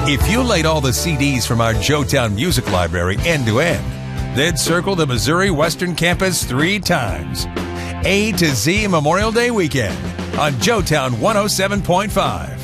If you laid all the CDs from our Joetown Music Library end to end, then circle the Missouri Western Campus 3 times. A to Z Memorial Day weekend on Joetown 107.5.